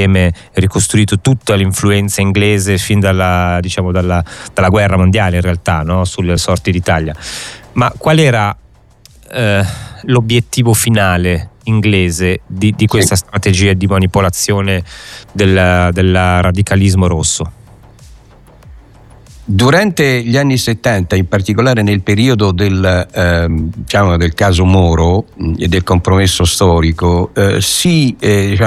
insieme e ricostruito tutta l'influenza inglese fin dalla guerra mondiale, in realtà, no? Sulle sorti d'Italia. Ma qual era l'obiettivo finale inglese di questa strategia di manipolazione del radicalismo rosso? Durante gli anni 70, in particolare nel periodo del caso Moro e del compromesso storico, si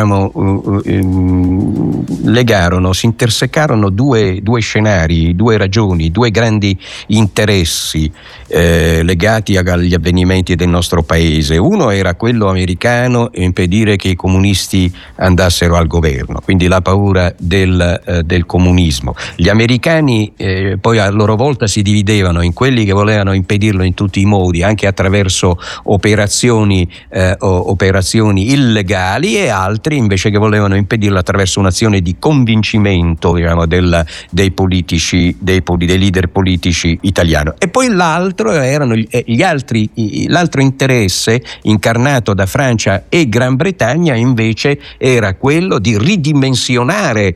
intersecarono due scenari, due ragioni, due grandi interessi legati agli avvenimenti del nostro paese. Uno era quello americano, impedire che i comunisti andassero al governo, quindi la paura del comunismo. Gli americani poi a loro volta si dividevano in quelli che volevano impedirlo in tutti i modi, anche attraverso operazioni illegali, e altri invece che volevano impedirlo attraverso un'azione di convincimento, dei leader politici italiani. E poi l'altro interesse incarnato da Francia e Gran Bretagna invece era quello di ridimensionare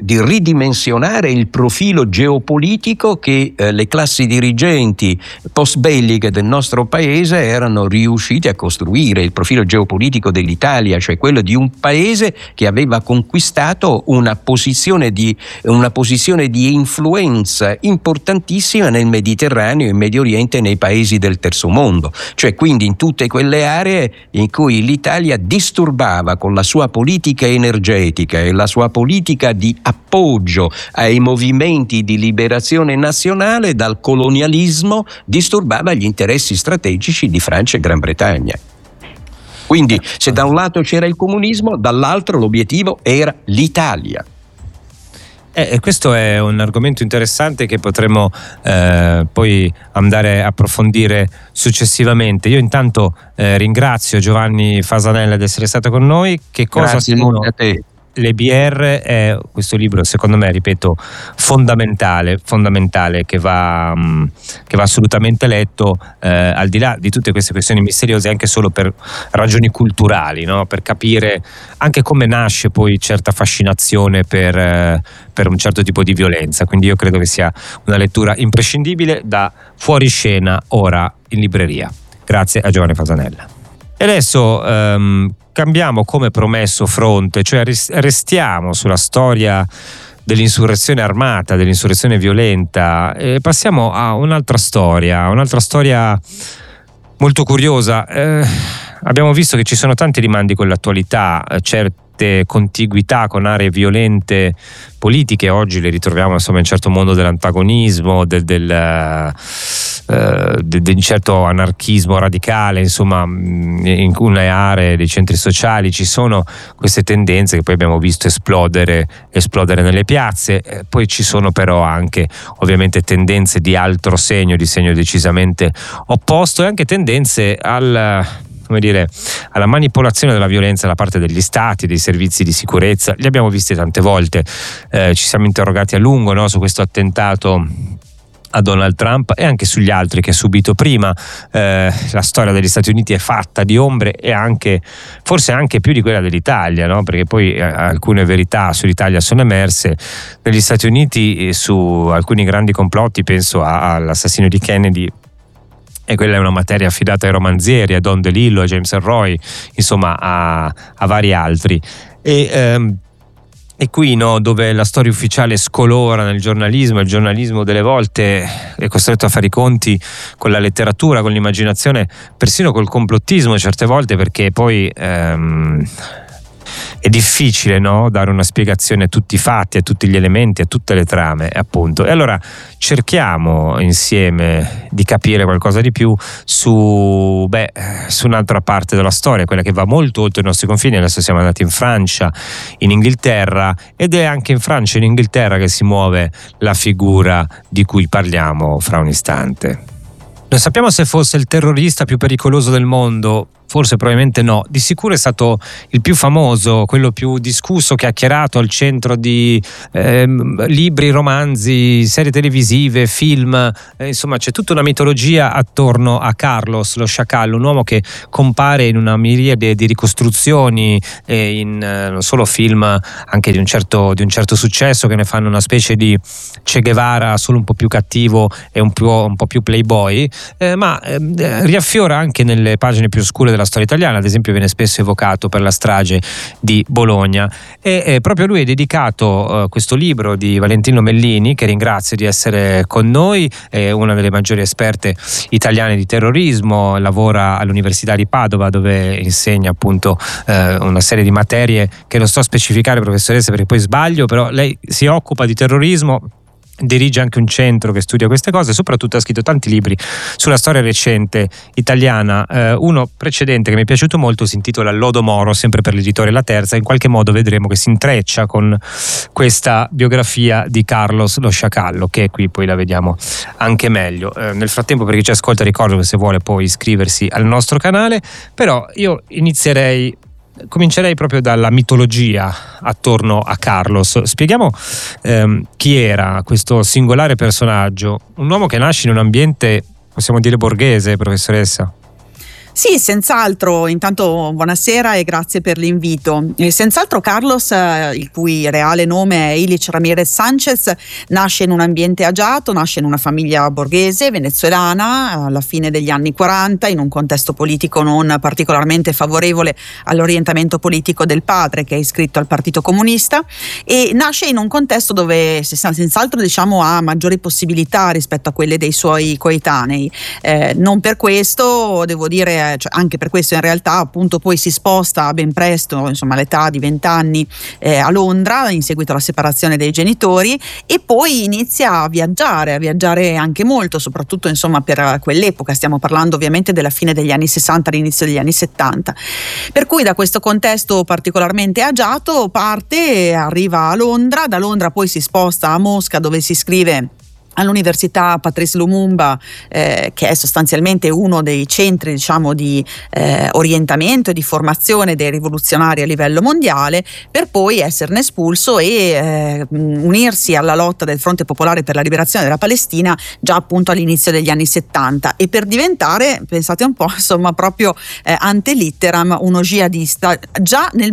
il profilo geopolitico che le classi dirigenti post-belliche del nostro paese erano riusciti a costruire, il profilo geopolitico dell'Italia, cioè quello di un paese che aveva conquistato una posizione di influenza importantissima nel Mediterraneo, in Medio Oriente e nei paesi del terzo mondo, cioè quindi in tutte quelle aree in cui l'Italia disturbava con la sua politica energetica e la sua politica di appoggio ai movimenti di liberazione nazionale dal colonialismo, disturbava gli interessi strategici di Francia e Gran Bretagna. Quindi se da un lato c'era il comunismo, dall'altro l'obiettivo era l'Italia. E questo è un argomento interessante che potremo poi andare a approfondire successivamente. Io intanto ringrazio Giovanni Fasanella di essere stato con noi. Che cosa Grazie sono a te. Le BR? È questo libro, secondo me, ripeto, fondamentale che va assolutamente letto, al di là di tutte queste questioni misteriose, anche solo per ragioni culturali, no? Per capire anche come nasce poi certa fascinazione per un certo tipo di violenza. Quindi io credo che sia una lettura imprescindibile da Fuori scena, ora in libreria. Grazie a Giovanni Fasanella. E adesso cambiamo, come promesso, fronte, cioè restiamo sulla storia dell'insurrezione armata, dell'insurrezione violenta, e passiamo a un'altra storia molto curiosa. Abbiamo visto che ci sono tanti rimandi con l'attualità, certe contiguità con aree violente politiche. Oggi le ritroviamo in un certo mondo dell'antagonismo, di un certo anarchismo radicale, insomma, in alcune aree dei centri sociali ci sono queste tendenze che poi abbiamo visto esplodere nelle piazze. Poi ci sono però anche ovviamente tendenze di altro segno, di segno decisamente opposto, e anche tendenze alla manipolazione della violenza da parte degli stati, dei servizi di sicurezza. Li abbiamo visti tante volte, ci siamo interrogati a lungo, no, su questo attentato a Donald Trump e anche sugli altri che ha subito prima. La storia degli Stati Uniti è fatta di ombre, e forse anche più di quella dell'Italia, no? Perché poi alcune verità sull'Italia sono emerse. Negli Stati Uniti, su alcuni grandi complotti, penso all'assassinio di Kennedy, e quella è una materia affidata ai romanzieri, a Don DeLillo, a James Ellroy, insomma a vari altri. E qui, no, dove la storia ufficiale scolora nel giornalismo, il giornalismo delle volte è costretto a fare i conti con la letteratura, con l'immaginazione, persino col complottismo certe volte, perché poi è difficile, no, dare una spiegazione a tutti i fatti, a tutti gli elementi, a tutte le trame, appunto. E allora cerchiamo insieme di capire qualcosa di più su un'altra parte della storia, quella che va molto oltre i nostri confini. Adesso siamo andati in Francia, in Inghilterra, ed è anche in Francia e in Inghilterra che si muove la figura di cui parliamo fra un istante. Non sappiamo se fosse il terrorista più pericoloso del mondo, Forse, probabilmente no. Di sicuro è stato il più famoso, quello più discusso, chiacchierato, al centro di libri, romanzi, serie televisive, film. Insomma, c'è tutta una mitologia attorno a Carlos lo Sciacallo, un uomo che compare in una miriade di ricostruzioni e in non solo film anche di un certo successo, che ne fanno una specie di Che Guevara solo un po' più cattivo e un po' più playboy, ma riaffiora anche nelle pagine più oscure della storia italiana. Ad esempio viene spesso evocato per la strage di Bologna, e proprio lui è dedicato questo libro di Valentino Mellini, che ringrazio di essere con noi. È una delle maggiori esperte italiane di terrorismo, lavora all'Università di Padova, dove insegna appunto una serie di materie che non sto a specificare, professoressa, perché poi sbaglio, però lei si occupa di terrorismo, dirige anche un centro che studia queste cose, soprattutto ha scritto tanti libri sulla storia recente italiana. Uno precedente che mi è piaciuto molto si intitola Lodo Moro, sempre per l'editore La Terza. In qualche modo vedremo che si intreccia con questa biografia di Carlos lo Sciacallo, che qui poi la vediamo anche meglio. Nel frattempo, per chi ci ascolta, ricordo che se vuole può iscriversi al nostro canale, però io comincerei proprio dalla mitologia attorno a Carlos. Spieghiamo chi era questo singolare personaggio, un uomo che nasce in un ambiente, possiamo dire, borghese, professoressa? Sì, senz'altro. Intanto buonasera e grazie per l'invito. Senz'altro Carlos, il cui reale nome è Ilich Ramirez Sanchez, nasce in un ambiente agiato, nasce in una famiglia borghese venezuelana alla fine degli anni 40, in un contesto politico non particolarmente favorevole all'orientamento politico del padre, che è iscritto al Partito Comunista, e nasce in un contesto dove senz'altro ha maggiori possibilità rispetto a quelle dei suoi coetanei. Non per questo, devo dire, anche per questo in realtà appunto poi si sposta ben presto, all'età di 20 anni, a Londra in seguito alla separazione dei genitori, e poi inizia a viaggiare anche molto, soprattutto per quell'epoca. Stiamo parlando ovviamente della fine degli anni 60, all'inizio degli anni 70, per cui da questo contesto particolarmente agiato parte, arriva a Londra, da Londra poi si sposta a Mosca, dove si iscrive all'Università Patrice Lumumba, che è sostanzialmente uno dei centri di orientamento e di formazione dei rivoluzionari a livello mondiale, per poi esserne espulso e unirsi alla lotta del Fronte Popolare per la Liberazione della Palestina già appunto all'inizio degli anni 70, e per diventare, pensate un po', proprio ante litteram uno jihadista già nel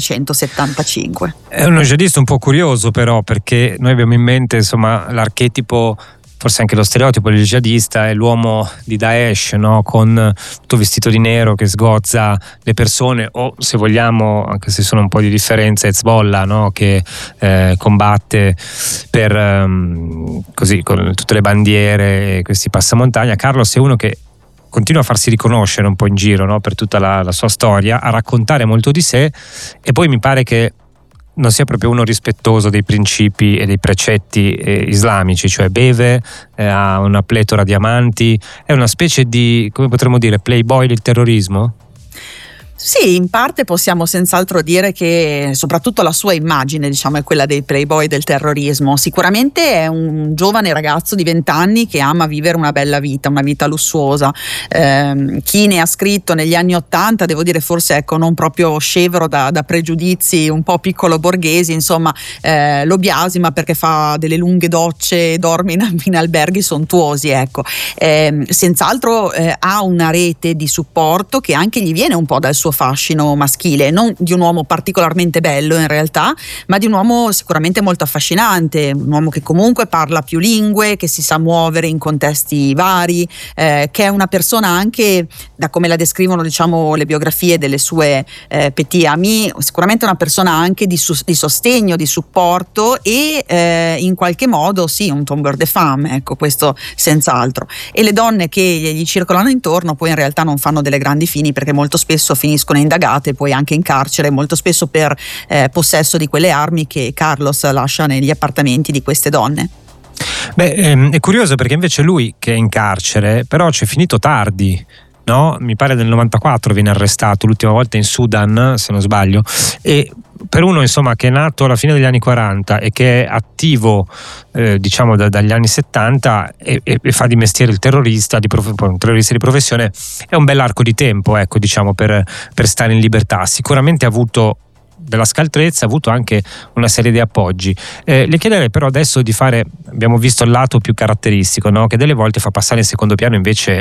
1975. È uno jihadista un po' curioso, però, perché noi abbiamo in mente l'archetipo, forse anche lo stereotipo del jihadista è l'uomo di Daesh, no? Con tutto vestito di nero che sgozza le persone, o se vogliamo, anche se sono un po' di differenza, Hezbollah, no? Che combatte per così con tutte le bandiere e questi passamontagna. Carlos è uno che continua a farsi riconoscere un po' in giro, no? Per tutta la sua storia, a raccontare molto di sé, e poi mi pare che non sia proprio uno rispettoso dei principi e dei precetti islamici, cioè beve, ha una pletora di amanti, è una specie di, come potremmo dire, playboy del terrorismo? Sì, in parte possiamo senz'altro dire che soprattutto la sua immagine, è quella dei playboy del terrorismo. Sicuramente è un giovane ragazzo di 20 anni che ama vivere una bella vita, una vita lussuosa. Chi ne ha scritto negli anni 80, devo dire forse non proprio scevro da pregiudizi un po' piccolo borghesi, lo biasima perché fa delle lunghe docce e dorme in alberghi sontuosi, ecco. Senz'altro ha una rete di supporto che anche gli viene un po' dal suo fascino maschile, non di un uomo particolarmente bello in realtà, ma di un uomo sicuramente molto affascinante, un uomo che comunque parla più lingue, che si sa muovere in contesti vari, che è una persona anche, da come la descrivono le biografie delle sue petit amis, sicuramente una persona anche di sostegno, di supporto e in qualche modo sì, un tombeur de femme, ecco, questo senz'altro. E le donne che gli circolano intorno poi in realtà non fanno delle grandi fini, perché molto spesso finiscono indagate, poi anche in carcere, molto spesso per possesso di quelle armi che Carlos lascia negli appartamenti di queste donne. È curioso perché invece lui, che è in carcere, però c'è finito tardi, no? Mi pare del 94 viene arrestato, l'ultima volta in Sudan, se non sbaglio, e per uno insomma che è nato alla fine degli anni 40 e che è attivo diciamo dagli anni 70 e fa di mestiere il terrorista un terrorista di professione, è un bell'arco di tempo, ecco, diciamo, per stare in libertà. Sicuramente ha avuto della scaltrezza, ha avuto anche una serie di appoggi. Le chiederei però adesso di fare, abbiamo visto il lato più caratteristico, no? Che delle volte fa passare in secondo piano invece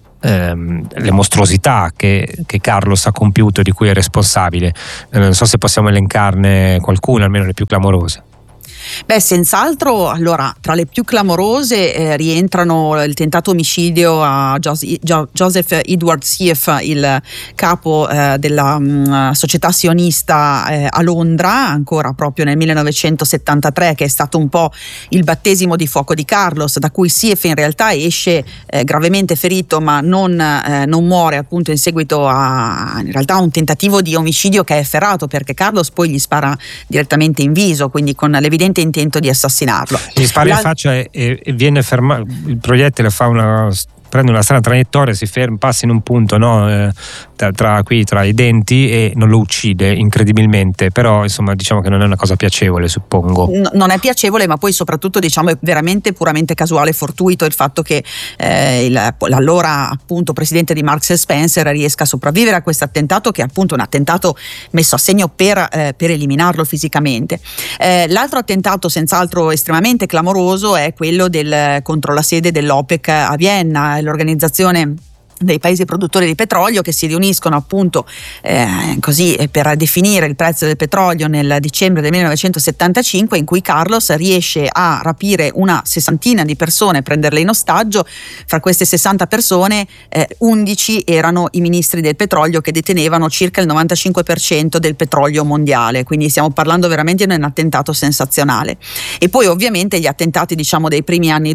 le mostruosità che Carlos ha compiuto, di cui è responsabile. Non so se possiamo elencarne qualcuna, almeno le più clamorose. Beh, senz'altro, allora, tra le più clamorose rientrano il tentato omicidio a Joseph Edward Sieff, il capo della società sionista a Londra, ancora proprio nel 1973, che è stato un po' il battesimo di fuoco di Carlos, da cui Sieff in realtà esce gravemente ferito, ma non muore, appunto, in seguito a in realtà un tentativo di omicidio che è efferato, perché Carlos poi gli spara direttamente in viso, quindi con l'evidente intento di assassinarlo. Gli spara in faccia e viene fermato, il proiettile prende una strana traiettoria, si ferma, passa in un punto, no, tra i denti, e non lo uccide incredibilmente, però insomma diciamo che non è una cosa piacevole, suppongo. Non è piacevole, ma poi soprattutto diciamo è veramente puramente casuale e fortuito il fatto che l'allora appunto presidente di Marks & Spencer riesca a sopravvivere a questo attentato, che è appunto un attentato messo a segno per eliminarlo fisicamente. L'altro attentato senz'altro estremamente clamoroso è quello contro la sede dell'OPEC a Vienna, l'organizzazione dei paesi produttori di petrolio, che si riuniscono appunto così per definire il prezzo del petrolio nel dicembre del 1975, in cui Carlos riesce a rapire una sessantina di persone, prenderle in ostaggio. Fra queste 60 persone 11 erano i ministri del petrolio, che detenevano circa il 95% del petrolio mondiale, quindi stiamo parlando veramente di un attentato sensazionale. E poi ovviamente gli attentati, diciamo, dei primi anni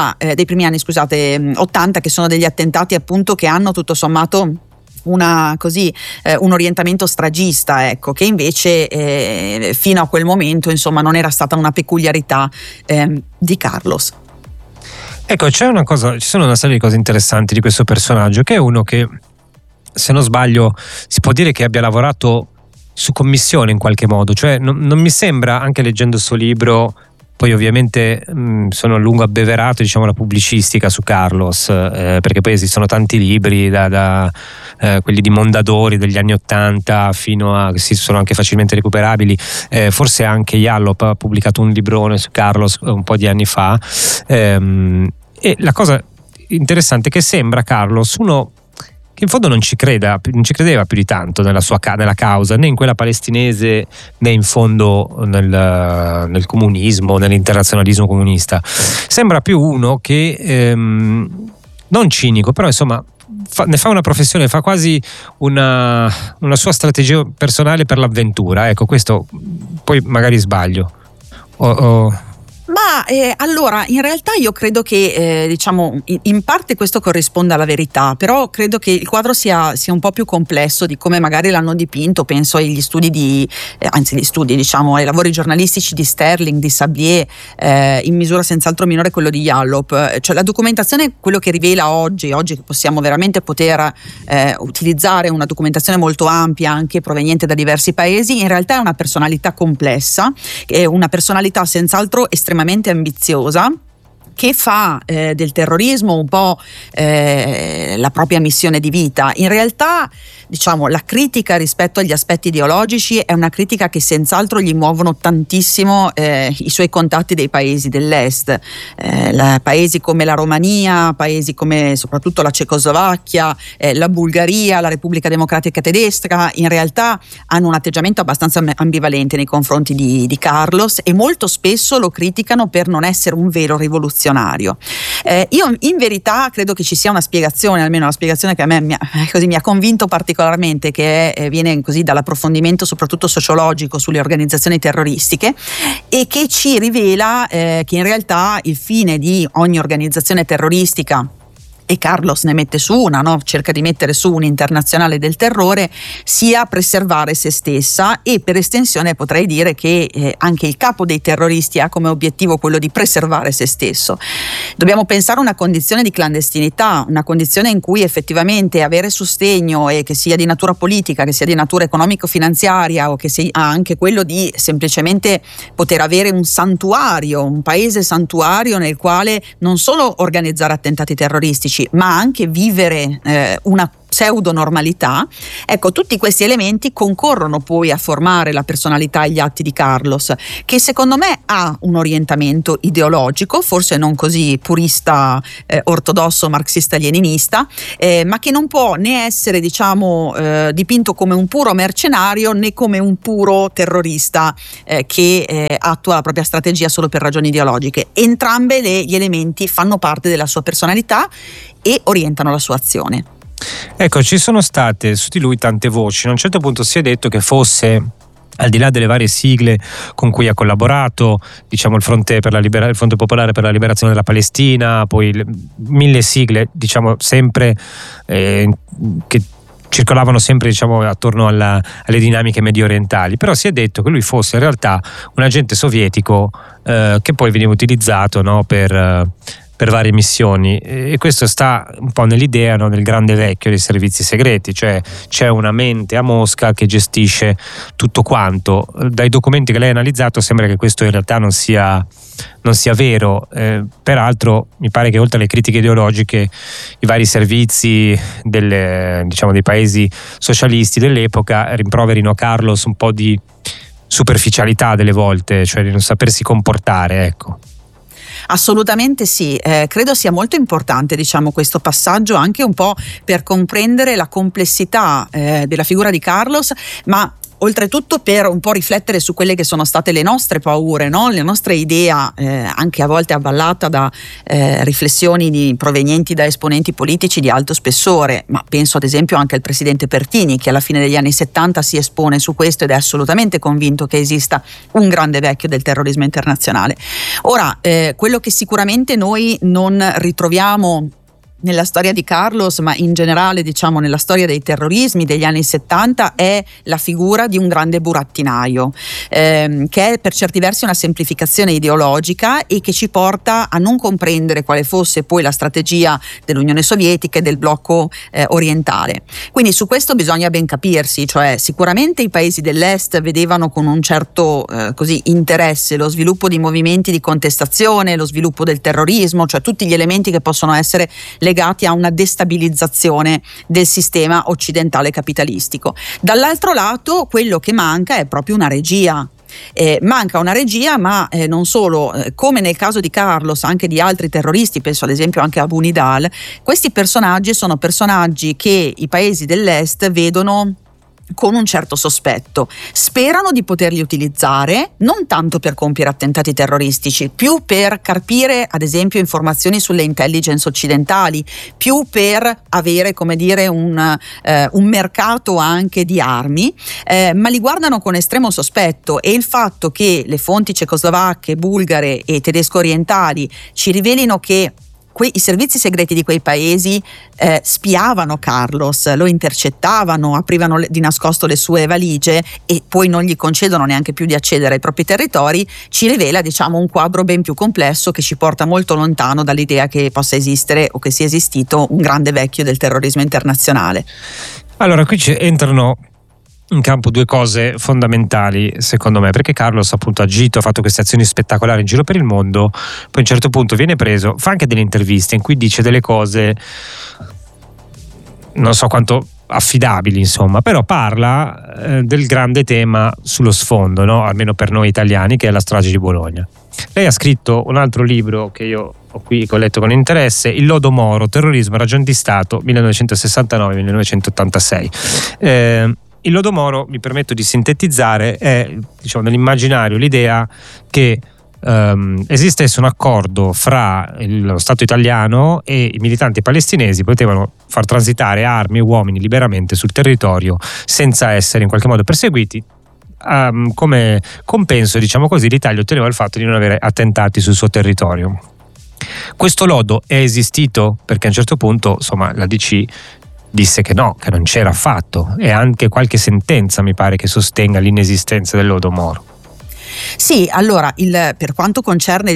80, che sono degli attentati appunto che hanno tutto sommato un orientamento stragista, ecco, che invece fino a quel momento insomma non era stata una peculiarità di Carlos. Ecco, ci sono una serie di cose interessanti di questo personaggio, che è uno che, se non sbaglio, si può dire che abbia lavorato su commissione in qualche modo, cioè non mi sembra, anche leggendo il suo libro. Poi ovviamente sono a lungo abbeverato, diciamo, la pubblicistica su Carlos, perché poi esistono tanti libri, da quelli di Mondadori degli anni '80 fino a, che sono anche facilmente recuperabili. Forse anche Yallop ha pubblicato un librone su Carlos un po' di anni fa, e la cosa interessante è che sembra Carlos uno che in fondo non ci credeva più di tanto nella causa, né in quella palestinese, né in fondo nel comunismo, nell'internazionalismo comunista. Sembra più uno che non cinico, però insomma ne fa una professione, fa quasi una sua strategia personale per l'avventura. Ecco, questo poi magari sbaglio. Ma allora, in realtà io credo che diciamo in parte questo corrisponda alla verità, però credo che il quadro sia un po' più complesso di come magari l'hanno dipinto. Penso agli studi diciamo ai lavori giornalistici di Sterling, di Sabier, in misura senz'altro minore quello di Yallop. Cioè la documentazione, quello che rivela oggi che possiamo veramente poter utilizzare una documentazione molto ampia, anche proveniente da diversi paesi, in realtà è una personalità complessa, è una personalità senz'altro estremamente ambiziosa, che fa del terrorismo un po' la propria missione di vita. In realtà, diciamo, la critica rispetto agli aspetti ideologici è una critica che senz'altro gli muovono tantissimo i suoi contatti dei paesi dell'est, paesi come la Romania, paesi come soprattutto la Cecoslovacchia, la Bulgaria, la Repubblica Democratica Tedesca. In realtà hanno un atteggiamento abbastanza ambivalente nei confronti di Carlos, e molto spesso lo criticano per non essere un vero rivoluzionario. Io in verità credo che ci sia una spiegazione, almeno una spiegazione che a me mi ha convinto particolarmente, che viene così dall'approfondimento soprattutto sociologico sulle organizzazioni terroristiche, e che ci rivela che in realtà il fine di ogni organizzazione terroristica e Carlos ne mette su una, no? Cerca di mettere su un'internazionale del terrore, sia preservare se stessa, e per estensione potrei dire che anche il capo dei terroristi ha come obiettivo quello di preservare se stesso. Dobbiamo pensare a una condizione di clandestinità, una condizione in cui effettivamente avere sostegno, e che sia di natura politica, che sia di natura economico-finanziaria, o che sia anche quello di semplicemente poter avere un santuario, un paese santuario nel quale non solo organizzare attentati terroristici, ma anche vivere una pseudo-normalità. Ecco, tutti questi elementi concorrono poi a formare la personalità e gli atti di Carlos, che secondo me ha un orientamento ideologico, forse non così purista, ortodosso, marxista-leninista, ma che non può né essere, diciamo, dipinto come un puro mercenario né come un puro terrorista che attua la propria strategia solo per ragioni ideologiche. Entrambe gli elementi fanno parte della sua personalità e orientano la sua azione. Ecco, ci sono state su di lui tante voci. A un certo punto si è detto che fosse, al di là delle varie sigle con cui ha collaborato, diciamo il Fronte Popolare per la Liberazione della Palestina, poi 1000 sigle, diciamo sempre che circolavano sempre, diciamo, attorno alle dinamiche medio orientali, però si è detto che lui fosse in realtà un agente sovietico che poi veniva utilizzato, no, per varie missioni, e questo sta un po' nell'idea, no, del grande vecchio dei servizi segreti, cioè c'è una mente a Mosca che gestisce tutto quanto. Dai documenti che lei ha analizzato sembra che questo in realtà non sia vero, peraltro mi pare che oltre alle critiche ideologiche i vari servizi dei paesi socialisti dell'epoca rimproverino a Carlos un po' di superficialità delle volte, cioè di non sapersi comportare, ecco. Assolutamente sì, credo sia molto importante, diciamo, questo passaggio, anche un po' per comprendere la complessità della figura di Carlos, ma oltretutto per un po' riflettere su quelle che sono state le nostre paure, no? Le nostre idee, anche a volte avvallata da riflessioni provenienti da esponenti politici di alto spessore, ma penso ad esempio anche al presidente Pertini, che alla fine degli anni 70 si espone su questo ed è assolutamente convinto che esista un grande vecchio del terrorismo internazionale. Ora, quello che sicuramente noi non ritroviamo nella storia di Carlos, ma in generale, diciamo, nella storia dei terrorismi degli anni 70, è la figura di un grande burattinaio, che è per certi versi una semplificazione ideologica e che ci porta a non comprendere quale fosse poi la strategia dell'Unione Sovietica e del blocco orientale. Quindi su questo bisogna ben capirsi, cioè sicuramente i paesi dell'est vedevano con un certo interesse lo sviluppo di movimenti di contestazione, lo sviluppo del terrorismo, cioè tutti gli elementi che possono essere legati a una destabilizzazione del sistema occidentale capitalistico. Dall'altro lato, quello che manca è proprio una regia. Manca una regia, ma non solo, come nel caso di Carlos, anche di altri terroristi, penso ad esempio anche a Abu Nidal. Questi personaggi sono personaggi che i paesi dell'est vedono con un certo sospetto, sperano di poterli utilizzare non tanto per compiere attentati terroristici, più per carpire ad esempio informazioni sulle intelligence occidentali, più per avere, come dire, un mercato anche di armi, ma li guardano con estremo sospetto, e il fatto che le fonti cecoslovacche, bulgare e tedesco orientali ci rivelino che i servizi segreti di quei paesi spiavano Carlos, lo intercettavano, aprivano di nascosto le sue valigie e poi non gli concedono neanche più di accedere ai propri territori, ci rivela, diciamo, un quadro ben più complesso che ci porta molto lontano dall'idea che possa esistere o che sia esistito un grande vecchio del terrorismo internazionale. Allora, qui entrano in campo due cose fondamentali secondo me, perché Carlos appunto ha agito, ha fatto queste azioni spettacolari in giro per il mondo, poi a un certo punto viene preso, fa anche delle interviste in cui dice delle cose non so quanto affidabili, insomma, però parla del grande tema sullo sfondo, no? Almeno per noi italiani, che è la strage di Bologna. Lei ha scritto un altro libro che io ho qui, che ho letto con interesse, Il lodo Moro, terrorismo e ragion di Stato 1969-1986. Il lodo Moro, mi permetto di sintetizzare, è, diciamo, nell'immaginario l'idea che esistesse un accordo fra lo Stato italiano e i militanti palestinesi, potevano far transitare armi e uomini liberamente sul territorio senza essere in qualche modo perseguiti. Come compenso, diciamo così, l'Italia otteneva il fatto di non avere attentati sul suo territorio. Questo lodo è esistito? Perché a un certo punto, insomma, la DC disse che no, che non c'era affatto, e anche qualche sentenza mi pare che sostenga l'inesistenza del lodo Moro. Sì, allora per quanto concerne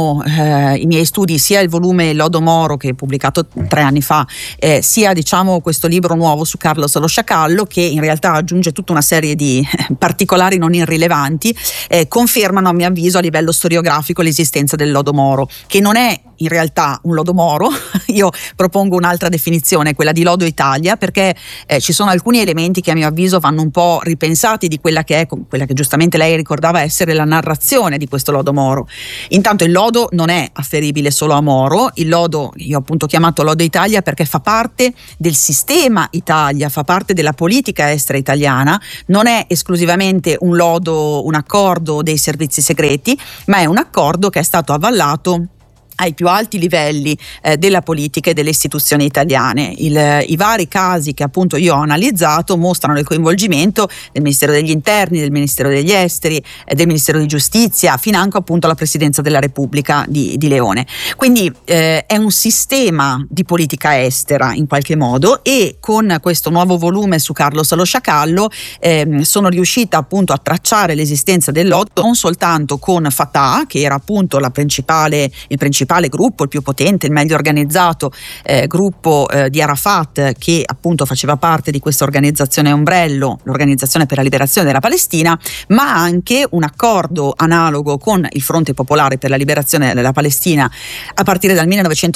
i miei studi, sia il volume Lodo Moro che è pubblicato 3 anni fa, sia questo libro nuovo su Carlos Lo Sciacallo, che in realtà aggiunge tutta una serie di particolari non irrilevanti, confermano a mio avviso a livello storiografico l'esistenza del Lodo Moro, che non è in realtà un lodo Moro. Io propongo un'altra definizione, quella di Lodo Italia, perché ci sono alcuni elementi che a mio avviso vanno un po' ripensati di quella che giustamente lei ricordava essere la narrazione di questo Lodo Moro. Intanto il lodo non è afferibile solo a Moro, il lodo io ho appunto chiamato Lodo Italia perché fa parte del sistema Italia, fa parte della politica estera italiana, non è esclusivamente un accordo dei servizi segreti, ma è un accordo che è stato avallato ai più alti livelli della politica e delle istituzioni italiane. I vari casi che appunto io ho analizzato mostrano il coinvolgimento del Ministero degli Interni, del Ministero degli Esteri, del Ministero di Giustizia, financo appunto alla Presidenza della Repubblica di Leone. Quindi è un sistema di politica estera in qualche modo, e con questo nuovo volume su Carlos Lo Sciacallo sono riuscita appunto a tracciare l'esistenza del lodo non soltanto con Fatah, che era appunto il principale gruppo, il più potente, il meglio organizzato gruppo di Arafat, che appunto faceva parte di questa organizzazione ombrello, l'Organizzazione per la Liberazione della Palestina, ma anche un accordo analogo con il Fronte Popolare per la Liberazione della Palestina a partire dal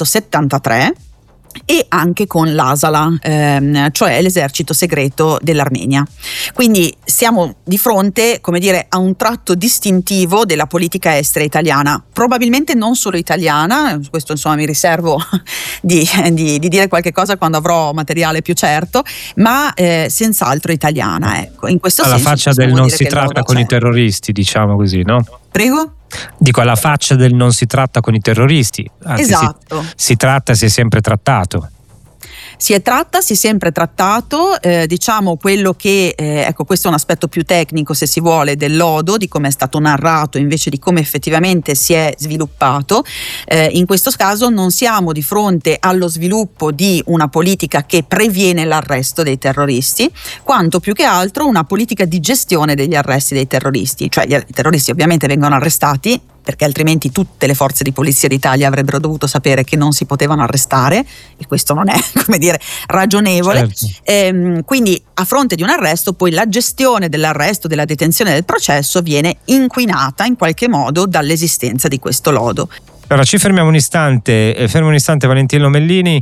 1973, e anche con l'Asala, cioè l'esercito segreto dell'Armenia. Quindi siamo di fronte, come dire, a un tratto distintivo della politica estera italiana, probabilmente non solo italiana, questo insomma mi riservo di dire qualche cosa quando avrò materiale più certo, ma senz'altro italiana. Ecco, in questo alla senso faccia del non si tratta con i terroristi, diciamo così, no? Prego? Dico, alla faccia del non si tratta con i terroristi. Anzi, esatto. Si tratta, si è sempre trattato. Si è sempre trattato, diciamo quello che, ecco, questo è un aspetto più tecnico, se si vuole, del lodo, di come è stato narrato invece di come effettivamente si è sviluppato. In questo caso non siamo di fronte allo sviluppo di una politica che previene l'arresto dei terroristi, quanto più che altro una politica di gestione degli arresti dei terroristi. Cioè i terroristi ovviamente vengono arrestati, perché altrimenti tutte le forze di polizia d'Italia avrebbero dovuto sapere che non si potevano arrestare, e questo non è, come dire, ragionevole. Certo. Quindi a fronte di un arresto poi la gestione dell'arresto, della detenzione, del processo viene inquinata in qualche modo dall'esistenza di questo lodo. Allora ci fermiamo un istante, Valentino Lomellini,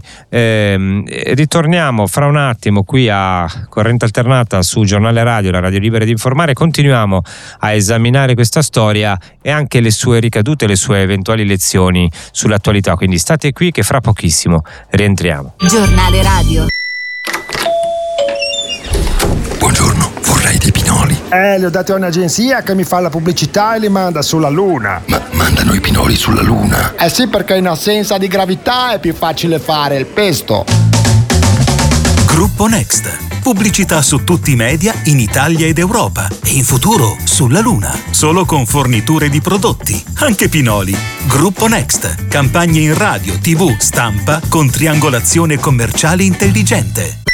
ritorniamo fra un attimo qui a Corrente Alternata su Giornale Radio, la radio libera di informare. Continuiamo a esaminare questa storia e anche le sue ricadute, le sue eventuali lezioni sull'attualità, quindi state qui che fra pochissimo rientriamo. Giornale Radio. Buongiorno, vorrei dei pinoli. Li ho dati a un'agenzia che mi fa la pubblicità e li manda sulla Luna. Ma mandano i pinoli sulla Luna? Eh sì, perché in assenza di gravità è più facile fare il pesto. Gruppo Next. Pubblicità su tutti i media in Italia ed Europa e in futuro sulla Luna. Solo con forniture di prodotti, anche pinoli. Gruppo Next. Campagne in radio, TV, stampa con triangolazione commerciale intelligente.